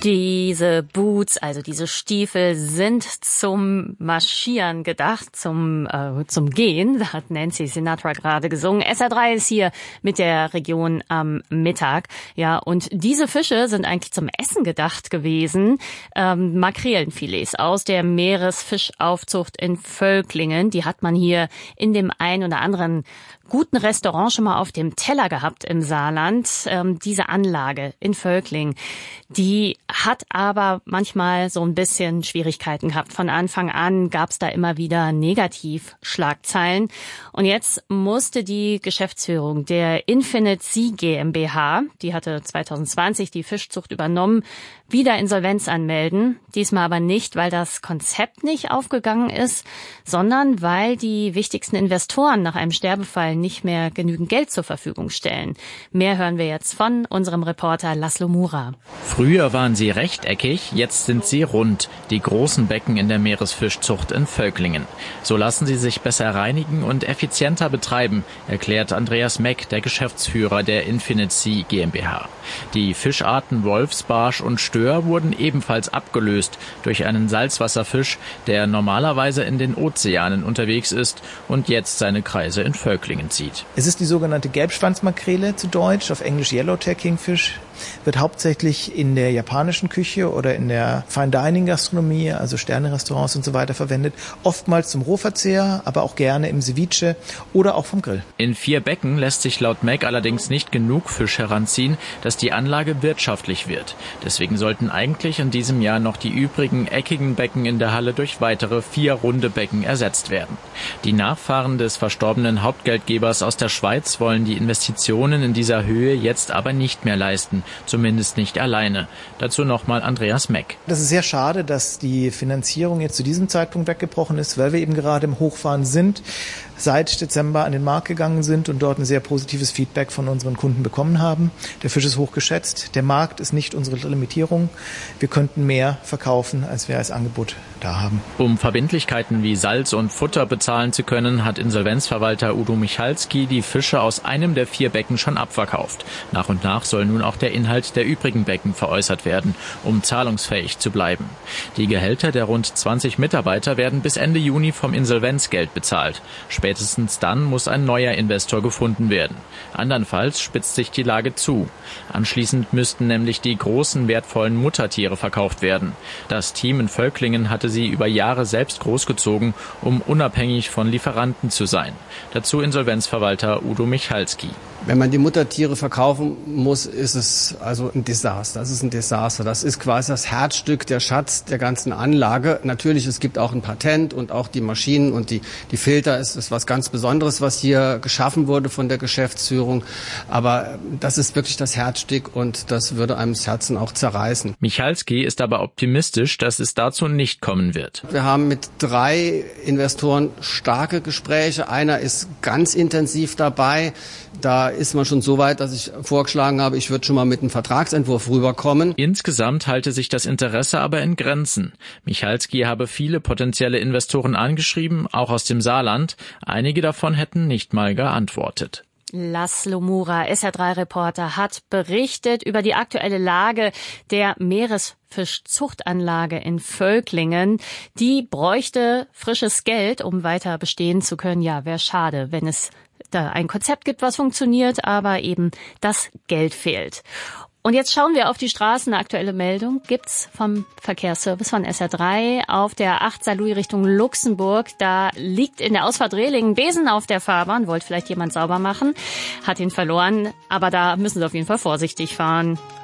Diese Boots, also diese Stiefel, sind zum Marschieren gedacht, zum Gehen. Da hat Nancy Sinatra gerade gesungen. SR3 ist hier mit der Region am Mittag. Ja, und diese Fische sind eigentlich zum Essen gedacht gewesen. Makrelenfilets aus der Meeresfischaufzucht in Völklingen. Die hat man hier in dem ein oder anderen guten Restaurant schon mal auf dem Teller gehabt im Saarland. Diese Anlage in Völklingen, die hat aber manchmal so ein bisschen Schwierigkeiten gehabt. Von Anfang an gab es da immer wieder Negativschlagzeilen. Und jetzt musste die Geschäftsführung der Infinite Sea GmbH, die hatte 2020 die Fischzucht übernommen, wieder Insolvenz anmelden. Diesmal aber nicht, weil das Konzept nicht aufgegangen ist, sondern weil die wichtigsten Investoren nach einem Sterbefall nicht mehr genügend Geld zur Verfügung stellen. Mehr hören wir jetzt von unserem Reporter Laszlo Mura. Früher waren sie rechteckig, jetzt sind sie rund, die großen Becken in der Meeresfischzucht in Völklingen. So lassen sie sich besser reinigen und effizienter betreiben, erklärt Andreas Meck, der Geschäftsführer der Infinite Sea GmbH. Die Fischarten Wolfsbarsch und Stör wurden ebenfalls abgelöst durch einen Salzwasserfisch, der normalerweise in den Ozeanen unterwegs ist und jetzt seine Kreise in Völklingen zieht. Es ist die sogenannte Gelbschwanzmakrele zu Deutsch, auf Englisch Yellowtail Kingfish. Wird hauptsächlich in der japanischen Küche oder in der Fine-Dining-Gastronomie, also Sterne-Restaurants und so weiter verwendet. Oftmals zum Rohverzehr, aber auch gerne im Ceviche oder auch vom Grill. In 4 Becken lässt sich laut Meck allerdings nicht genug Fisch heranziehen, dass die Anlage wirtschaftlich wird. Deswegen sollten eigentlich in diesem Jahr noch die übrigen eckigen Becken in der Halle durch weitere 4 runde Becken ersetzt werden. Die Nachfahren des verstorbenen Hauptgeldgebers aus der Schweiz wollen die Investitionen in dieser Höhe jetzt aber nicht mehr leisten. Zumindest nicht alleine. Dazu nochmal Andreas Meck. Das ist sehr schade, dass die Finanzierung jetzt zu diesem Zeitpunkt weggebrochen ist, weil wir eben gerade im Hochfahren sind, seit Dezember an den Markt gegangen sind und dort ein sehr positives Feedback von unseren Kunden bekommen haben. Der Fisch ist hochgeschätzt. Der Markt ist nicht unsere Limitierung. Wir könnten mehr verkaufen, als wir als Angebot da haben. Um Verbindlichkeiten wie Salz und Futter bezahlen zu können, hat Insolvenzverwalter Udo Michalski die Fische aus einem der 4 Becken schon abverkauft. Nach und nach soll nun auch der Inhalt der übrigen Becken veräußert werden, um zahlungsfähig zu bleiben. Die Gehälter der rund 20 Mitarbeiter werden bis Ende Juni vom Insolvenzgeld bezahlt. Spätestens dann muss ein neuer Investor gefunden werden. Andernfalls spitzt sich die Lage zu. Anschließend müssten nämlich die großen, wertvollen Muttertiere verkauft werden. Das Team in Völklingen hatte sie über Jahre selbst großgezogen, um unabhängig von Lieferanten zu sein. Dazu Insolvenzverwalter Udo Michalski. Wenn man die Muttertiere verkaufen muss, ist es also ein Desaster. Das ist ein Desaster. Das ist quasi das Herzstück, der Schatz der ganzen Anlage. Natürlich, es gibt auch ein Patent und auch die Maschinen und die Filter. Es ist was ganz Besonderes, was hier geschaffen wurde von der Geschäftsführung. Aber das ist wirklich das Herzstück und das würde einem das Herzen auch zerreißen. Michalski ist aber optimistisch, dass es dazu nicht kommen wird. Wir haben mit 3 Investoren starke Gespräche. Einer ist ganz intensiv dabei. Da ist man schon so weit, dass ich vorgeschlagen habe, ich würde schon mal mit einem Vertragsentwurf rüberkommen. Insgesamt halte sich das Interesse aber in Grenzen. Michalski habe viele potenzielle Investoren angeschrieben, auch aus dem Saarland. Einige davon hätten nicht mal geantwortet. Laszlo Mura, SR3-Reporter, hat berichtet über die aktuelle Lage der Meeresfischzuchtanlage in Völklingen. Die bräuchte frisches Geld, um weiter bestehen zu können. Ja, wäre schade, wenn es da ein Konzept gibt, was funktioniert, aber eben das Geld fehlt. Und jetzt schauen wir auf die Straßen. Eine aktuelle Meldung gibt's vom Verkehrsservice von SR3 auf der 8 Saarlouis Richtung Luxemburg. Da liegt in der Ausfahrt Rehling ein Besen auf der Fahrbahn. Wollte vielleicht jemand sauber machen, hat ihn verloren. Aber da müssen Sie auf jeden Fall vorsichtig fahren.